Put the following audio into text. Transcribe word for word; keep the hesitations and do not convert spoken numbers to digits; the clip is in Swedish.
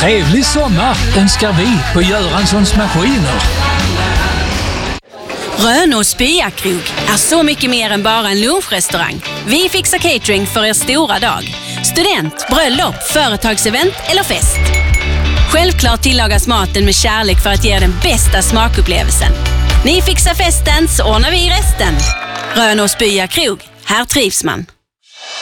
Trevlig sommar önskar vi på Göranssons Maskiner. Rönås Byakrog är så mycket mer än bara en lunchrestaurang. Vi fixar catering för er stora dag. Student, bröllop, företagsevent eller fest. Självklart tillagas maten med kärlek för att ge er den bästa smakupplevelsen. Ni fixar festen så ordnar vi resten. Rönås Byakrog, här trivs man.